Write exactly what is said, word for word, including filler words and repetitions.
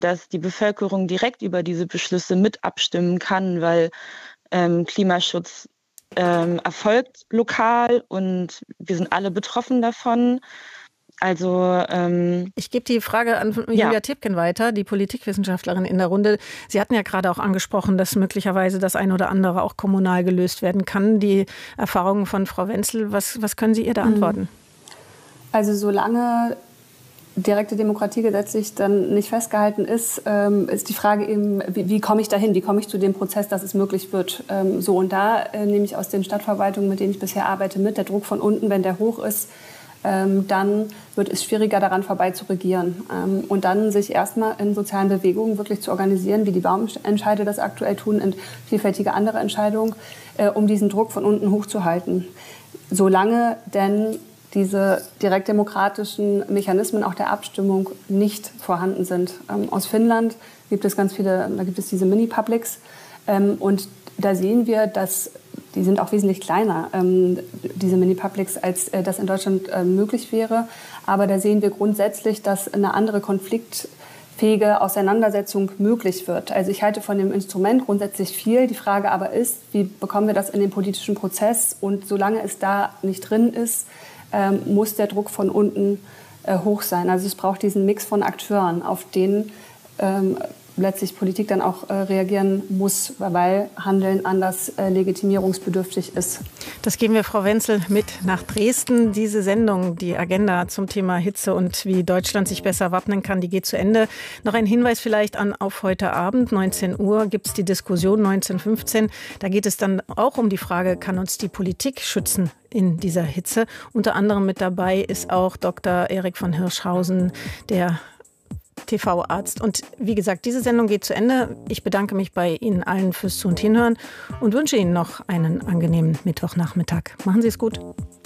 dass die Bevölkerung direkt über diese Beschlüsse mit abstimmen kann, weil ähm, Klimaschutz ähm, erfolgt lokal und wir sind alle betroffen davon. Also ähm, ich gebe die Frage an Julia ja. Tibken weiter, die Politikwissenschaftlerin in der Runde. Sie hatten ja gerade auch angesprochen, dass möglicherweise das eine oder andere auch kommunal gelöst werden kann. Die Erfahrungen von Frau Wenzel, was, was können Sie ihr da antworten? Also solange direkte Demokratie gesetzlich dann nicht festgehalten ist, ähm, ist die Frage eben, wie, wie komme ich dahin? Wie komme ich zu dem Prozess, dass es möglich wird? Ähm, so und da äh, nehme ich aus den Stadtverwaltungen, mit denen ich bisher arbeite, mit. Der Druck von unten, wenn der hoch ist, ähm, dann wird es schwieriger, daran vorbei zu regieren. Ähm, und dann sich erstmal in sozialen Bewegungen wirklich zu organisieren, wie die Bauentscheide das aktuell tun, und vielfältige andere Entscheidungen, äh, um diesen Druck von unten hochzuhalten. Solange denn diese direktdemokratischen Mechanismen auch der Abstimmung nicht vorhanden sind. Ähm, aus Finnland gibt es ganz viele, da gibt es diese Mini-Publics ähm, und da sehen wir, dass die sind auch wesentlich kleiner, ähm, diese Mini-Publics, als äh, das in Deutschland äh, möglich wäre. Aber da sehen wir grundsätzlich, dass eine andere konfliktfähige Auseinandersetzung möglich wird. Also ich halte von dem Instrument grundsätzlich viel. Die Frage aber ist, wie bekommen wir das in den politischen Prozess? Und solange es da nicht drin ist, ähm, muss der Druck von unten äh, hoch sein. Also es braucht diesen Mix von Akteuren, auf den ähm, letztlich Politik dann auch äh, reagieren muss, weil Handeln anders äh, legitimierungsbedürftig ist. Das geben wir Frau Wenzel mit nach Dresden. Diese Sendung, die Agenda zum Thema Hitze und wie Deutschland sich besser wappnen kann, die geht zu Ende. Noch ein Hinweis vielleicht an auf heute Abend, neunzehn Uhr, gibt es die Diskussion neunzehn fünfzehn. Da geht es dann auch um die Frage, kann uns die Politik schützen in dieser Hitze? Unter anderem mit dabei ist auch Doktor Erik von Hirschhausen, der T V-Arzt. Und wie gesagt, diese Sendung geht zu Ende. Ich bedanke mich bei Ihnen allen fürs Zu- und Hinhören und wünsche Ihnen noch einen angenehmen Mittwochnachmittag. Machen Sie es gut.